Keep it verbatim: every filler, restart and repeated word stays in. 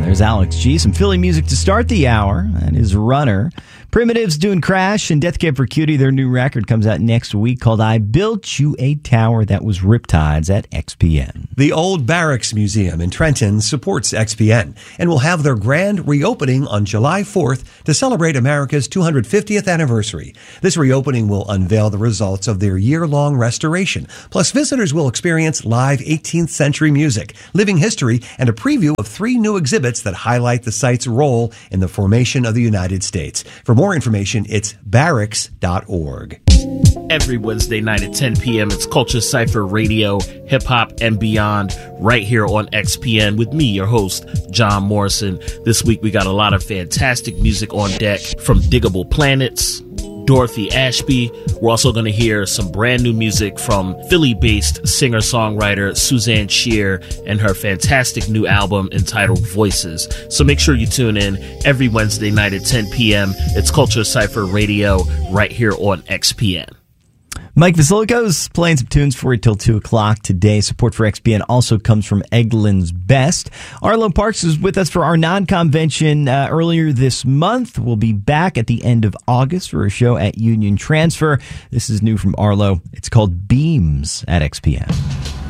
There's Alex G. Some Philly music to start the hour. That is Runner. Primitives doing Crash and Death Cab for Cutie. Their new record comes out next week called I Built You a Tower. That was Riptides at X P N. The Old Barracks Museum in Trenton supports X P N and will have their grand reopening on July fourth to celebrate America's two hundred fiftieth anniversary. This reopening will unveil the results of their year-long restoration. Plus, visitors will experience live eighteenth century music, living history, and a preview of three new exhibits that highlight the site's role in the formation of the United States. For more information, it's barracks dot org. Every Wednesday night at ten p.m., it's Culture Cypher Radio, hip hop, and beyond, right here on X P N with me, your host, John Morrison. This week, we got a lot of fantastic music on deck from Diggable Planets, Dorothy Ashby. We're also going to hear some brand new music from Philly-based singer-songwriter Suzanne Shear and her fantastic new album entitled Voices. So make sure you tune in every Wednesday night at ten p.m. It's Culture Cypher Radio right here on X P N. Mike Vasilico's playing some tunes for you till two o'clock today. Support for X P N also comes from Eggland's Best. Arlo Parks is with us for our non-convention uh, earlier this month. We'll be back at the end of August for a show at Union Transfer. This is new from Arlo. It's called Beams at X P N.